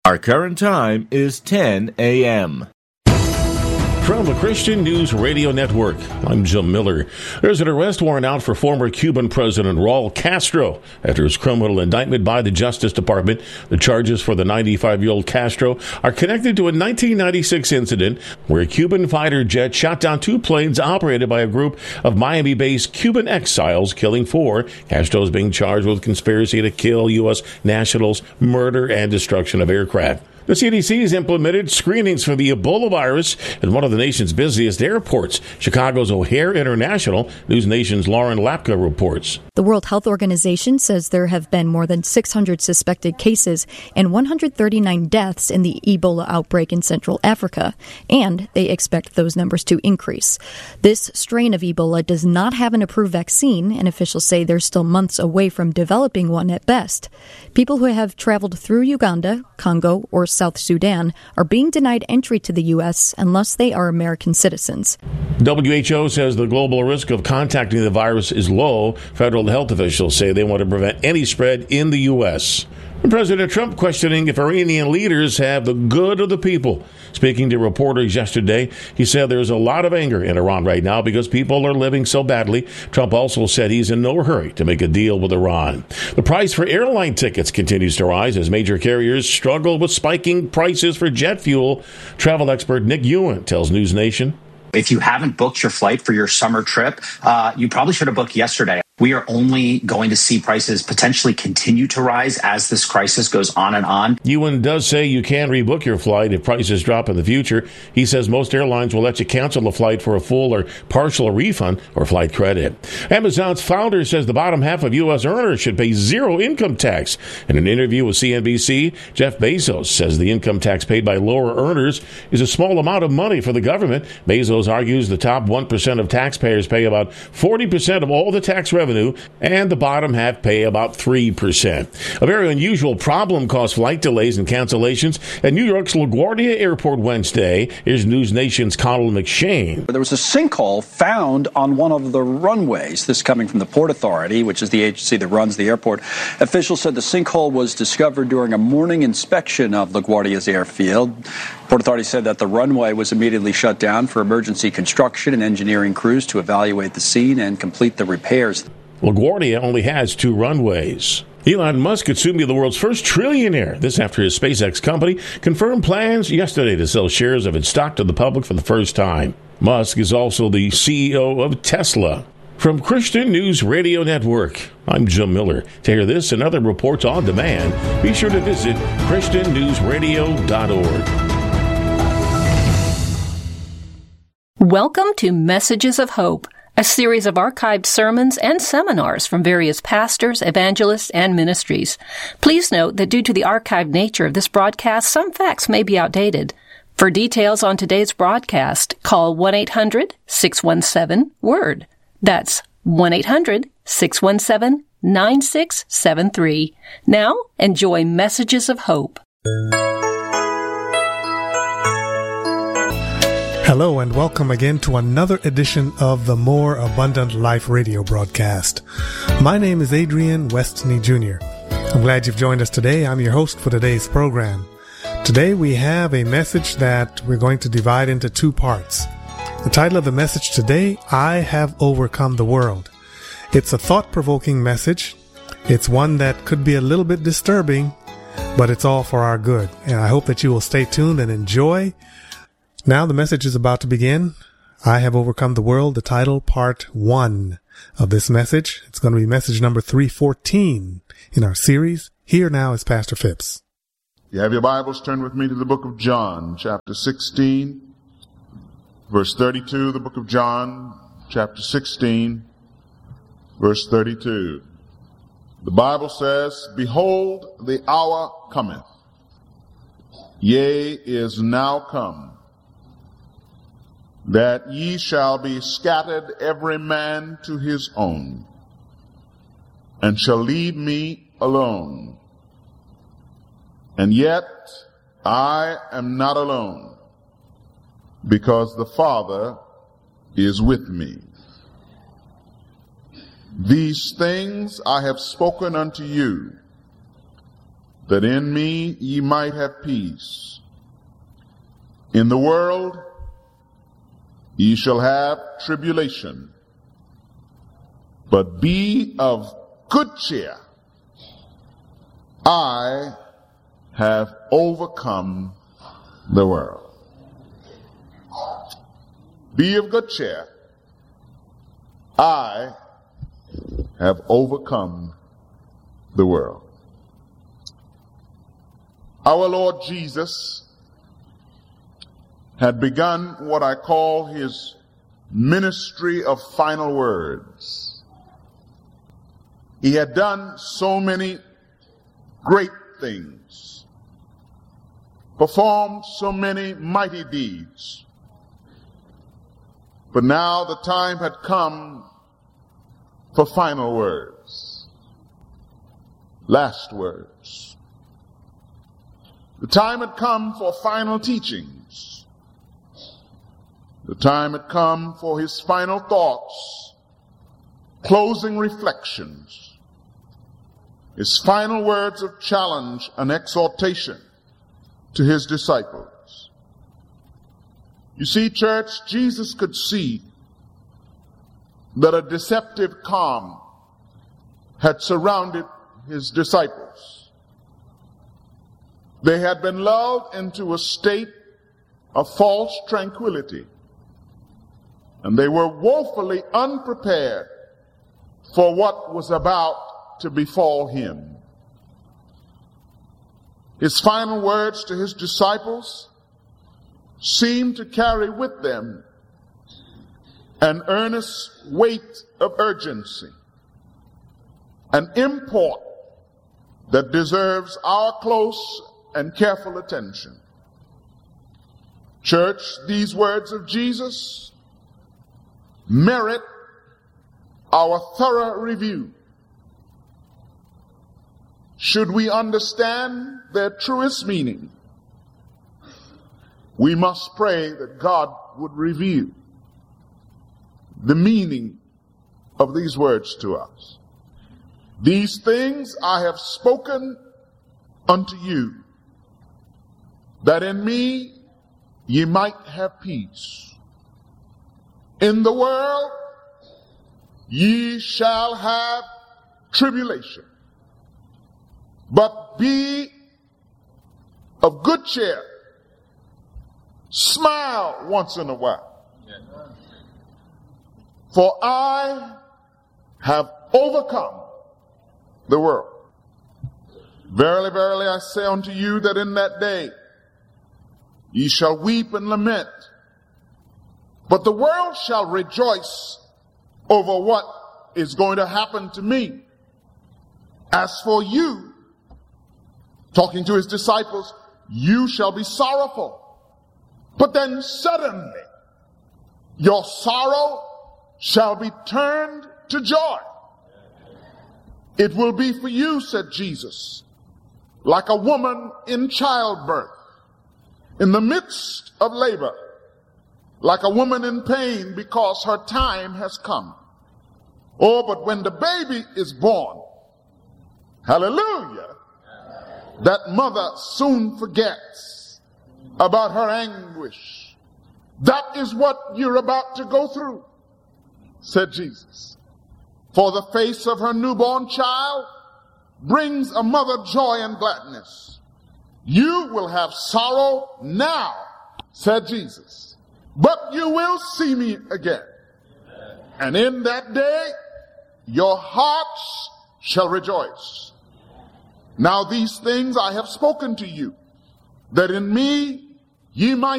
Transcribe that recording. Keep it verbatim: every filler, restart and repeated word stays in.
Our current time is ten a.m. From the Christian News Radio Network, I'm Jim Miller. There's an arrest warrant out for former Cuban President Raul Castro after his criminal indictment by the Justice Department. The charges for the ninety-five-year-old Castro are connected to a nineteen ninety-six incident where a Cuban fighter jet shot down two planes operated by a group of Miami-based Cuban exiles, killing four. Castro is being charged with conspiracy to kill U S nationals, murder, and destruction of aircraft. The C D C has implemented screenings for the Ebola virus in one of the nation's busiest airports, Chicago's O'Hare International. News Nation's Lauren Lapka reports. The World Health Organization says there have been more than six hundred suspected cases and one hundred thirty-nine deaths in the Ebola outbreak in Central Africa, and they expect those numbers to increase. This strain of Ebola does not have an approved vaccine, and officials say they're still months away from developing one at best. People who have traveled through Uganda, Congo, or South Sudan are being denied entry to the U S unless they are American citizens. W H O says the global risk of contacting the virus is low. Federal health officials say they want to prevent any spread in the U S President Trump questioning if Iranian leaders have the good of the people. Speaking to reporters yesterday, he said there's a lot of anger in Iran right now because people are living so badly. Trump also said he's in no hurry to make a deal with Iran. The price for airline tickets continues to rise as major carriers struggle with spiking prices for jet fuel. Travel expert Nick Ewan tells News Nation. If you haven't booked your flight for your summer trip, uh, you probably should have booked yesterday. We are only going to see prices potentially continue to rise as this crisis goes on and on. Ewan does say you can rebook your flight if prices drop in the future. He says most airlines will let you cancel a flight for a full or partial refund or flight credit. Amazon's founder says the bottom half of U S earners should pay zero income tax. In an interview with C N B C, Jeff Bezos says the income tax paid by lower earners is a small amount of money for the government. Bezos argues the top one percent of taxpayers pay about forty percent of all the tax revenue, and the bottom half pay about three percent. A very unusual problem caused flight delays and cancellations at New York's LaGuardia Airport Wednesday. Here's News Nation's Connell McShane. There was a sinkhole found on one of the runways. This coming from the Port Authority, which is the agency that runs the airport. Officials said the sinkhole was discovered during a morning inspection of LaGuardia's airfield. Port Authority said that the runway was immediately shut down for emergency construction and engineering crews to evaluate the scene and complete the repairs. LaGuardia only has two runways. Elon Musk could soon be the world's first trillionaire. This after his SpaceX company confirmed plans yesterday to sell shares of its stock to the public for the first time. Musk is also the C E O of Tesla. From Christian News Radio Network, I'm Jim Miller. To hear this and other reports on demand, be sure to visit Christian News Radio dot org. Welcome to Messages of Hope, a series of archived sermons and seminars from various pastors, evangelists, and ministries. Please note that due to the archived nature of this broadcast, some facts may be outdated. For details on today's broadcast, call one eight hundred six one seven WORD. That's one eight hundred six one seven nine six seven three. Now, enjoy Messages of Hope. Hello and welcome again to another edition of the More Abundant Life radio broadcast. My name is Adrian Westney Junior I'm glad you've joined us today. I'm your host for today's program. Today we have a message that we're going to divide into two parts. The title of the message today, I Have Overcome the World. It's a thought-provoking message. It's one that could be a little bit disturbing, but it's all for our good. And I hope that you will stay tuned and enjoy. Now the message is about to begin. I Have Overcome the World, the title, part one of this message. It's going to be message number three fourteen in our series. Here now is Pastor Phipps. You have your Bibles, turn with me to the book of John, chapter sixteen, verse thirty-two, the book of John, chapter sixteen, verse thirty-two. The Bible says, Behold, the hour cometh, yea, is now come, that ye shall be scattered every man to his own, and shall leave me alone. And yet I am not alone, because the Father is with me. These things I have spoken unto you, that in me ye might have peace. In the world ye shall have tribulation, but be of good cheer. I have overcome the world. Be of good cheer. I have overcome the world. Our Lord Jesus had begun what I call his ministry of final words. He had done so many great things, performed so many mighty deeds. But now the time had come for final words, last words. The time had come for final teachings. The time had come for his final thoughts, closing reflections, his final words of challenge and exhortation to his disciples. You see, church, Jesus could see that a deceptive calm had surrounded his disciples. They had been lulled into a state of false tranquility, and they were woefully unprepared for what was about to befall him. His final words to his disciples seemed to carry with them an earnest weight of urgency, an import that deserves our close and careful attention. Church, these words of Jesus merit our thorough review. Should we understand their truest meaning, we must pray that God would reveal the meaning of these words to us. These things I have spoken unto you, that in me ye might have peace. In the world ye shall have tribulation, but be of good cheer. Smile once in a while. For I have overcome the world. Verily, verily, I say unto you that in that day ye shall weep and lament, but the world shall rejoice over what is going to happen to me. As for you, talking to his disciples, you shall be sorrowful. But then suddenly your sorrow shall be turned to joy. It will be for you, said Jesus, like a woman in childbirth, in the midst of labor, like a woman in pain because her time has come. Oh, but when the baby is born, hallelujah, that mother soon forgets about her anguish. That is what you're about to go through, said Jesus. For the face of her newborn child brings a mother joy and gladness. You will have sorrow now, said Jesus, but you will see me again. And in that day, your hearts shall rejoice. Now these things I have spoken to you, that in me ye might